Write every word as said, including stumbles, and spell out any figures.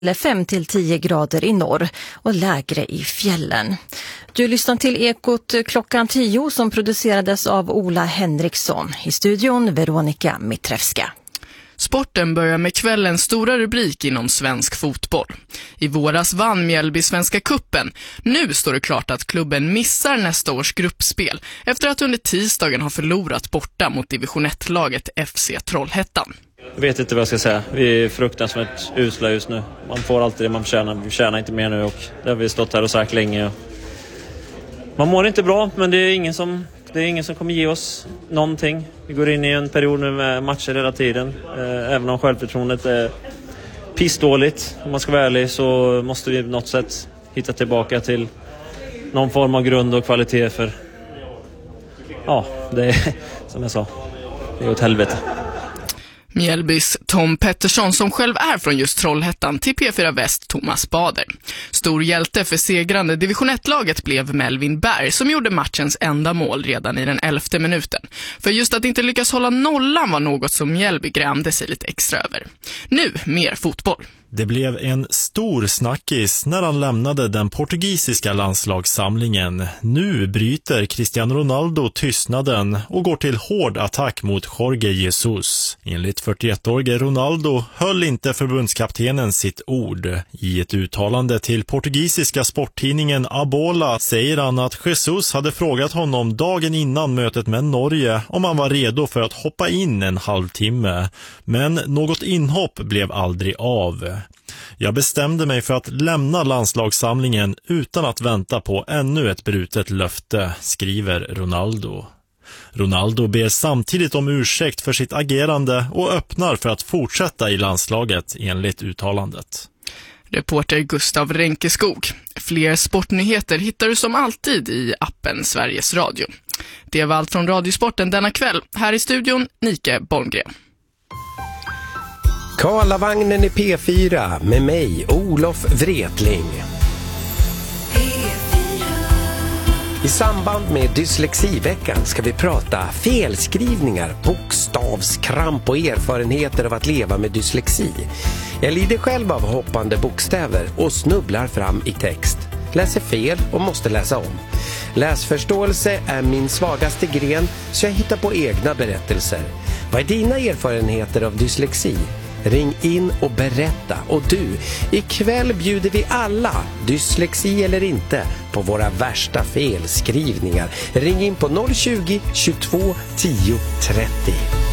fem till tio grader i norr och lägre i fjällen. Du lyssnar till Ekot klockan tio som producerades av Ola Henriksson. I studion Veronica Mitrevska. Sporten börjar med kvällens stora rubrik inom svensk fotboll. I våras vann Mjällby Svenska kuppen. Nu står det klart att klubben missar nästa års gruppspel efter att under tisdagen ha förlorat borta mot division ett-laget F C Trollhättan. Jag vet inte vad jag ska säga. Vi är fruktansvärt usla just nu. Man får alltid det man tjänar. Vi tjänar inte mer nu och det har vi stått här och sagt länge. Man mår inte bra, men det är ingen som, det är ingen som kommer ge oss någonting. Vi går in i en period nu med matcher hela tiden. Även om självförtroendet är pissdåligt. Om man ska vara ärlig så måste vi på något sätt hitta tillbaka till någon form av grund och kvalitet för... Ja, det är som jag sa. Det är åt helvete. Mjällbys Tom Pettersson som själv är från just Trollhättan till P fyra Väst Thomas Bader. Stor hjälte för segrande division ett-laget blev Melvin Berg som gjorde matchens enda mål redan i den elfte minuten. För just att inte lyckas hålla nollan var något som Mjällby grämde sig lite extra över. Nu mer fotboll. Det blev en stor snackis när han lämnade den portugisiska landslagssamlingen. Nu bryter Cristiano Ronaldo tystnaden och går till hård attack mot Jorge Jesus. Enligt fyrtioettårige Ronaldo höll inte förbundskaptenen sitt ord. I ett uttalande till portugisiska sporttidningen Abola säger han att Jesus hade frågat honom dagen innan mötet med Norge om han var redo för att hoppa in en halvtimme. Men något inhopp blev aldrig av. Jag bestämde mig för att lämna landslagssamlingen utan att vänta på ännu ett brutet löfte, skriver Ronaldo. Ronaldo ber samtidigt om ursäkt för sitt agerande och öppnar för att fortsätta i landslaget enligt uttalandet. Reporter Gustav Renkeskog. Fler sportnyheter hittar du som alltid i appen Sveriges Radio. Det var allt från Radiosporten denna kväll. Här i studion, Nike Bolmgren. Karlavagnen i P fyra med mig, Olof Wretling. I samband med dyslexiveckan ska vi prata felskrivningar, bokstavskramp och erfarenheter av att leva med dyslexi. Jag lider själv av hoppande bokstäver och snubblar fram i text. Läser fel och måste läsa om. Läsförståelse är min svagaste gren så jag hittar på egna berättelser. Vad är dina erfarenheter av dyslexi? Ring in och berätta. Och du, ikväll bjuder vi alla, dyslexi eller inte, på våra värsta felskrivningar. Ring in på noll tjugo, tjugotvå, tio, trettio.